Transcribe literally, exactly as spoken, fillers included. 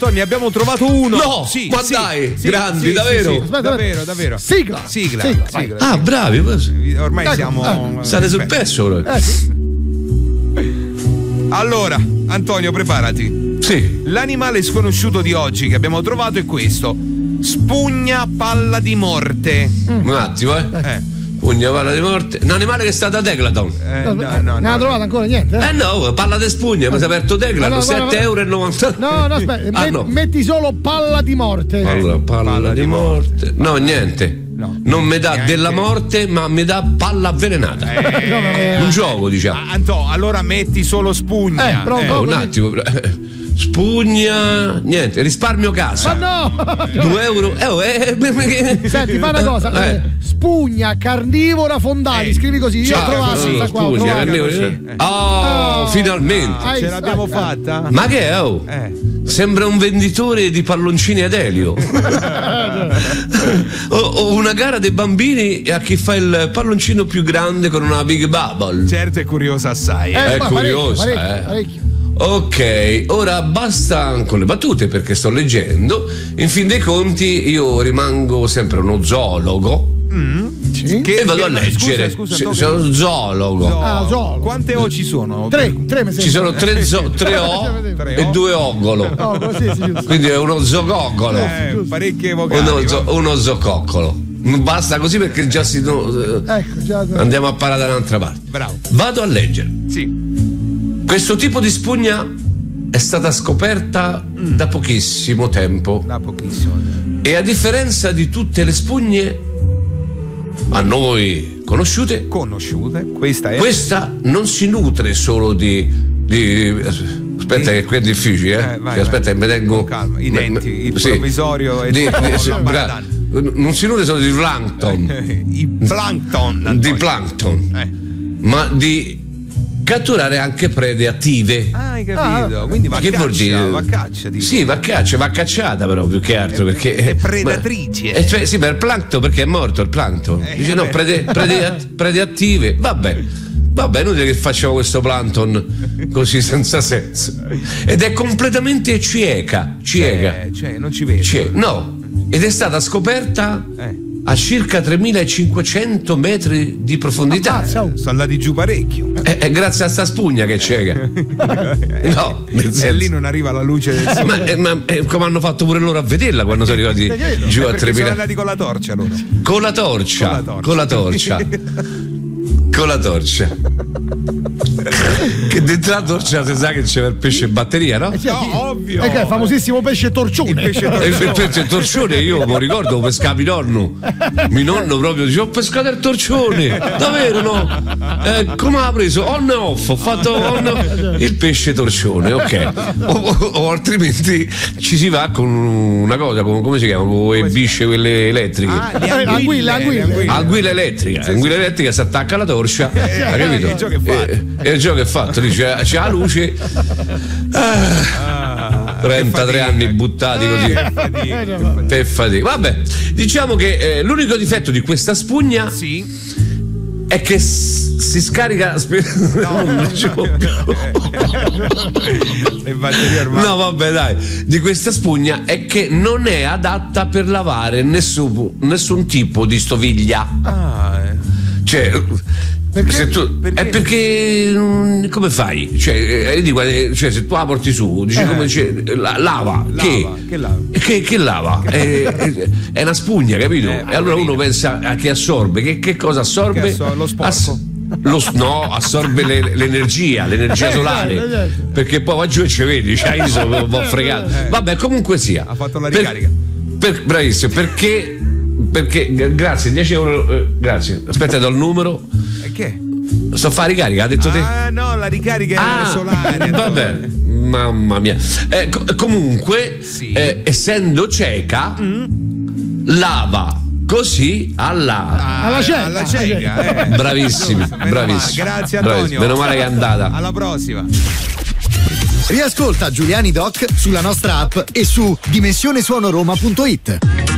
Ne abbiamo trovato uno. No, sì, ma sì, dai, sì, grandi, sì, davvero? sì, sì. Aspetta, davvero, davvero. Sigla. Sigla. Sigla. sigla. Ah, bravi. Ormai Dai, siamo. ah, state sul pezzo. Eh, sì. Allora, Antonio, preparati. Sì. L'animale sconosciuto di oggi che abbiamo trovato è questo: spugna palla di morte. Un attimo, eh. Eh. Spugna, palla di morte. Un animale che è stato a Declaton. Eh, No, no, eh, no, ne ha no. trovato ancora niente? Eh? Eh no, palla di spugna, mi si è aperto Declaton, No, no, guarda, sette euro e novanta. No, no, aspetta, Ah, met- no. metti solo palla di morte. Allora, palla, palla di di morte. No, niente. No, non mi dà neanche. della morte, ma mi dà palla avvelenata. Eh, Un gioco, diciamo. Ah, Anto, allora metti solo spugna. Eh, però- Eh, no, un così- attimo. Spugna, niente, risparmio casa. Ma no! due euro. Eh, oh, eh, eh, Senti, fa una cosa. Eh. eh, Spugna carnivora fondali, Eh, scrivi così. Io ciao, ho trovato così, questa qua, ho spugna, trovato. carnivoro. così. Oh, Oh. finalmente. Ah, Ce l'abbiamo ah, fatta? Ma che è? Oh? Eh. Sembra un venditore di palloncini ad elio. o, o una gara dei bambini a chi fa il palloncino più grande con una Big Bubble. Certo, è curiosa assai. Eh, È ma curiosa, parecchio, eh. parecchio, parecchio. Ok, ora basta con le battute perché sto leggendo. In fin dei conti io rimango sempre uno zoologo Sì. Che- e vado a che- leggere. Scusa, scusa, Sì, Anto, sono che- zoologo. Zo- Ah, zoologo. Quante O ci sono? Tre, tre mi Ci sono tre, zo- tre O Tre e O. due ogolo. No, così, sì, giusto. Quindi è uno zogoccolo. Eh, parecchie vocali. Uno, va. zo- uno zococcolo. Non basta così perché già si. no, Ecco, già. andiamo a parare da un'altra parte. Bravo. Vado a leggere. Sì. Questo tipo di spugna è stata scoperta da pochissimo tempo Da pochissimo. e a differenza di tutte le spugne a noi conosciute, Conosciute. Questa è. questa non si nutre solo di. di aspetta, che qui è difficile, eh? Eh, vai, Che aspetta, vai. che mi tengo. Con calma. I me- denti, me- il sì. provvisorio e Di- il- di- sì, la bra- banana. non si nutre solo di plankton, I plankton. di Antonio. plankton, Eh. ma di catturare anche prede attive. Ah, hai capito. Quindi va Ma a che caccia, vuol dire? va a caccia. Dico. Sì, va a caccia, va cacciata però più che altro perché è predatrice. ma- eh, cioè, sì, per il plankton perché è morto il plankton. Eh, Dice no, beh. prede, prede, att- prede attive. Vabbè. Vabbè, è inutile che facciamo questo plankton così senza senso. Ed è completamente cieca, cieca. Eh, cioè, non ci vedo. Cie- no, ed è stata scoperta Eh. a circa tremilacinquecento metri di profondità. Ammazza, oh. Sono andati giù parecchio. È, è grazie a sta spugna che è cieca. No, nel E senso- lì non arriva la luce del sole. ma, eh, ma, eh, come hanno fatto pure loro a vederla quando sono arrivati giù a Perché sono tremila andati con la torcia loro. con la torcia Con la torcia. con la torcia con la torcia che dentro la torcia si sa che c'è il pesce in batteria, no? Eh, sì, No, sì. ovvio. È che è il famosissimo pesce torcione. Il pesce E il, il pesce il torcione io mi ricordo lo pescava mio nonno mio nonno proprio dice ho pescato il torcione davvero no? Eh, come l'ha preso? On e off ho fatto on il pesce torcione, ok, o, o- o altrimenti ci si va con una cosa come, come si chiama? Con le bisce quelle elettriche. Ah, le Eh, anguille, anguille, le anguille. Anguilla elettrica, anguilla elettrica si attacca alla torcia, hai capito? il gioco è fatto. E, e il gioco è fatto, dice c'è la luce. Ah, trentatré fatica. anni buttati così. Che fatica, che fatica. Per fatica. Vabbè, diciamo che eh, l'unico difetto di questa spugna Sì. è che s- si scarica. spe- non ne ce l'ho più. Le batterie ormai. No, vabbè, dai. Di questa spugna è che non è adatta per lavare nessun, nessun tipo di stoviglia. Ah, eh. Cioè, Perché? se tu, Perché? è perché mm, come fai? Cioè, eh, io dico, eh, cioè, se tu la porti su, dici Eh. come dice, la- lava, Lava, che? che lava? Che, che lava? È, è- è una spugna, capito? Eh, e allora uno poverino. pensa a che assorbe. Che, che cosa assorbe? Che asso- lo sporco. lo s- no, assorbe le- l'energia, l'energia Eh, solare. certo, certo. Perché poi va giù e ci vedi, cioè io sono un po' fregato. Eh. Vabbè, comunque sia. Ha fatto la Per- ricarica. per- bravissimo, perché. Perché, gra- grazie, dieci euro. eh, grazie. Aspetta, do il numero. E che? Sto a fare ricarica, ha detto te? Ah, no, la ricarica Ah, è solare. vabbè, mamma mia. Eh, co- comunque, Sì. eh, essendo cieca, lava così alla. Alla cieca, alla alla cieca, cieca. eh. Bravissimi, Giusto, meno bravissimi. male. Grazie Bravissimi. Antonio. Meno male che è andata. Alla prossima. Riascolta Giuliani Doc sulla nostra app e su dimensionesuonoroma punto it.